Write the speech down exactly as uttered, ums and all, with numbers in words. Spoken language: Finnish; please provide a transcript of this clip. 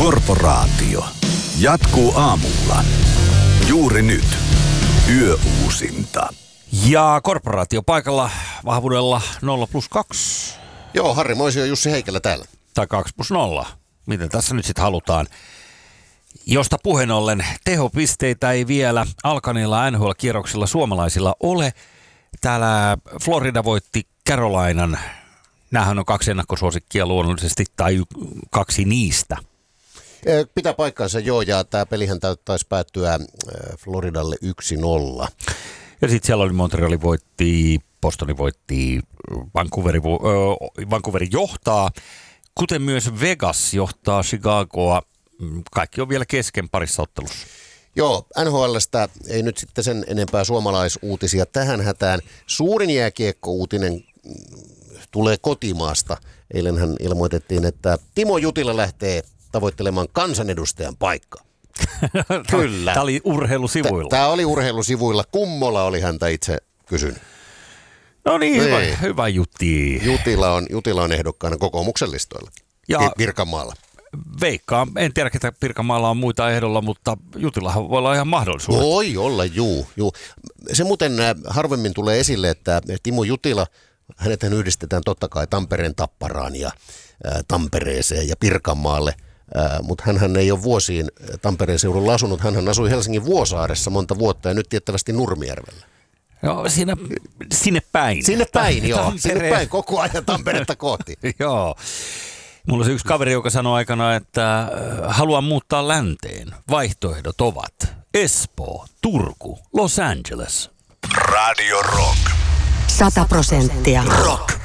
Korporaatio jatkuu aamulla. Juuri nyt. Yöuusinta. Ja Korporaatio paikalla vahvuudella nolla plus kaksi. Joo, Harri Moisio ja Jussi Heikelä täällä. Tai kaksi plus nolla. Miten tässä nyt sitten halutaan? Josta puheen ollen tehopisteitä ei vielä alkaneilla N H L-kierroksilla suomalaisilla ole. Täällä Florida voitti Carolinan. Nämähän on kaksi ennakkosuosikkia luonnollisesti, tai kaksi niistä. Pitää paikkaansa joo, ja tämä pelihän taisi päättyä Floridalle yksi nolla. Ja sitten siellä oli Montreali voitti, Bostoni voitti, Vancouveri, äh, Vancouveri johtaa, kuten myös Vegas johtaa Chicagoa. Kaikki on vielä kesken parissa ottelussa. Joo, N H L:stä ei nyt sitten sen enempää suomalaisuutisia tähän hätään. Suurin jääkiekko-uutinen tulee kotimaasta. Eilenhän ilmoitettiin, että Timo Jutila lähtee tavoittelemaan kansanedustajan paikkaa. Kyllä. Tämä oli urheilusivuilla. Tämä oli urheilusivuilla. Kummola oli häntä itse kysynyt. No niin, hyvä, hyvä Jutti. Jutila on, Jutila on ehdokkaana kokoomuksen listoilla. Ja Pirkanmaalla. Veikkaan, en tiedä ketä Pirkanmaalla on muita ehdolla, mutta Jutilahan voi olla ihan mahdollisuus. Voi olla, juu, juu. Se muuten harvemmin tulee esille, että Timo Jutila, hänethän yhdistetään totta kai Tampereen Tapparaan ja ä, Tampereeseen ja Pirkanmaalle, ä, mutta hänhän ei ole vuosiin Tampereen seudulla asunut. Hänhän asui Helsingin Vuosaaressa monta vuotta ja nyt tiettävästi Nurmijärvellä. Joo, siinä, sinne päin. Sinne päin, joo. Sinne päin koko ajan Tamperetta kohti. Joo. Mulla on se yksi kaveri, joka sanoi aikanaan, että haluan muuttaa länteen. Vaihtoehdot ovat Espoo, Turku, Los Angeles. Radio Rock. Sata prosenttia. Rock.